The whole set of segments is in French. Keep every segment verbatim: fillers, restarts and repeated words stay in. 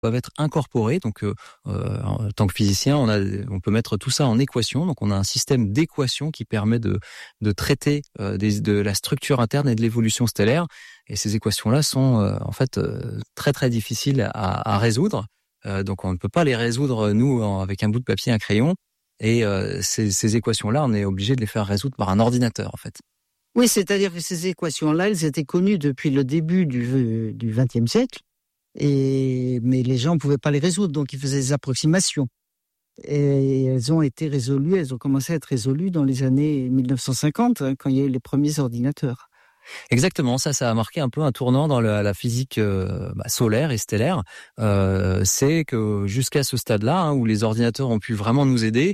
Peuvent être incorporés. Donc, euh, euh, en tant que physicien, on a, on peut mettre tout ça en équation. Donc, on a un système d'équations qui permet de, de traiter euh, des, de la structure interne et de l'évolution stellaire. Et ces équations-là sont euh, en fait euh, très très difficiles à, à résoudre. Euh, donc, on ne peut pas les résoudre nous en, avec un bout de papier, un crayon. Et euh, ces, ces équations-là, on est obligé de les faire résoudre par un ordinateur, en fait. Oui, c'est-à-dire que ces équations-là, elles étaient connues depuis le début du, du vingtième siècle. Et, mais les gens ne pouvaient pas les résoudre, donc ils faisaient des approximations. Et elles ont été résolues, elles ont commencé à être résolues dans les années mille neuf cent cinquante, hein, quand il y a eu les premiers ordinateurs. Exactement, ça, ça a marqué un peu un tournant dans la, la physique euh, bah, solaire et stellaire. Euh, c'est que jusqu'à ce stade-là, hein, où les ordinateurs ont pu vraiment nous aider,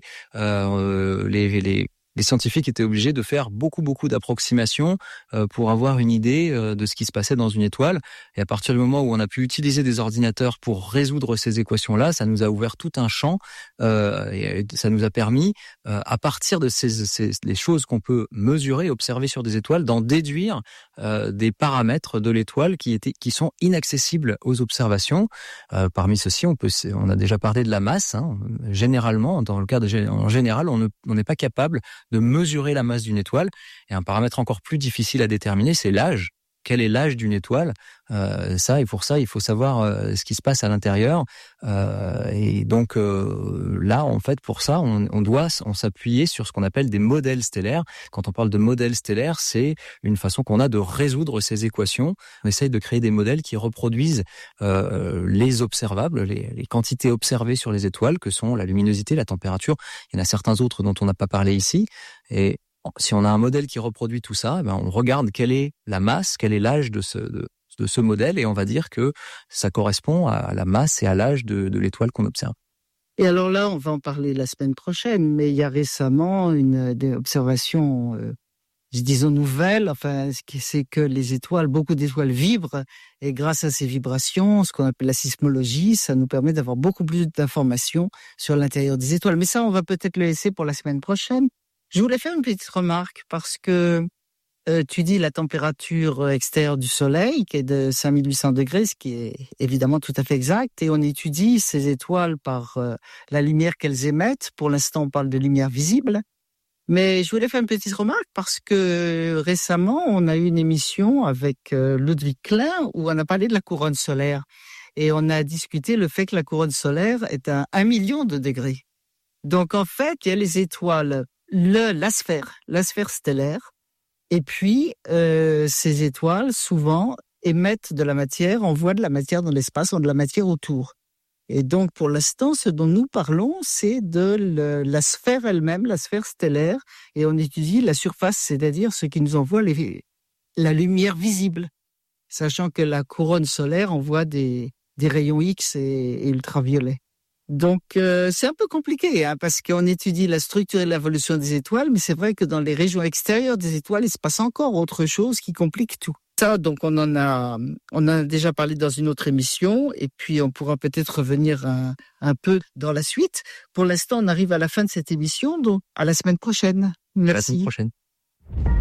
euh, les, les les scientifiques étaient obligés de faire beaucoup, beaucoup d'approximations euh, pour avoir une idée euh, de ce qui se passait dans une étoile. Et à partir du moment où on a pu utiliser des ordinateurs pour résoudre ces équations-là, ça nous a ouvert tout un champ euh, et ça nous a permis, euh, à partir de ces, ces les choses qu'on peut mesurer, observer sur des étoiles, d'en déduire euh, des paramètres de l'étoile qui étaient, qui sont inaccessibles aux observations. Euh, parmi ceux-ci, on peut, on a déjà parlé de la masse. Hein. Généralement, dans le cas de, en général, on ne, on n'est pas capable de mesurer la masse d'une étoile. Et un paramètre encore plus difficile à déterminer, c'est l'âge. Quel est l'âge d'une étoile ? euh, Ça, et pour ça, il faut savoir euh, ce qui se passe à l'intérieur. Euh, et donc euh, là, en fait, pour ça, on, on doit on s'appuyer sur ce qu'on appelle des modèles stellaires. Quand on parle de modèles stellaires, c'est une façon qu'on a de résoudre ces équations. On essaye de créer des modèles qui reproduisent euh, les observables, les, les quantités observées sur les étoiles, que sont la luminosité, la température. Il y en a certains autres dont on n'a pas parlé ici. Et si on a un modèle qui reproduit tout ça, ben on regarde quelle est la masse, quel est l'âge de ce, de, de ce modèle, et on va dire que ça correspond à la masse et à l'âge de, de l'étoile qu'on observe. Et alors là, on va en parler la semaine prochaine, mais il y a récemment une des observations, euh, disons nouvelles, enfin, c'est que les étoiles, beaucoup d'étoiles vibrent, et grâce à ces vibrations, ce qu'on appelle la sismologie, ça nous permet d'avoir beaucoup plus d'informations sur l'intérieur des étoiles. Mais ça, on va peut-être le laisser pour la semaine prochaine. Je voulais faire une petite remarque parce que euh, tu dis la température extérieure du Soleil qui est de cinq mille huit cents degrés, ce qui est évidemment tout à fait exact, et on étudie ces étoiles par euh, la lumière qu'elles émettent. Pour l'instant, on parle de lumière visible. Mais je voulais faire une petite remarque parce que récemment, on a eu une émission avec euh, Ludwig Klein où on a parlé de la couronne solaire. Et on a discuté le fait que la couronne solaire est à un million de degrés. Donc en fait, il y a les étoiles, le, la sphère, la sphère stellaire. Et puis, euh, ces étoiles, souvent, émettent de la matière, envoient de la matière dans l'espace, ont de la matière autour. Et donc, pour l'instant, ce dont nous parlons, c'est de le, la sphère elle-même, la sphère stellaire, et on étudie la surface, c'est-à-dire ce qui nous envoie les, la lumière visible, sachant que la couronne solaire envoie des, des rayons X et, et ultraviolets. Donc, euh, c'est un peu compliqué, hein, parce qu'on étudie la structure et l'évolution des étoiles, mais c'est vrai que dans les régions extérieures des étoiles, il se passe encore autre chose qui complique tout. Ça, donc, on en a, on en a déjà parlé dans une autre émission, et puis on pourra peut-être revenir un, un peu dans la suite. Pour l'instant, on arrive à la fin de cette émission, donc à la semaine prochaine. Merci. À la semaine prochaine.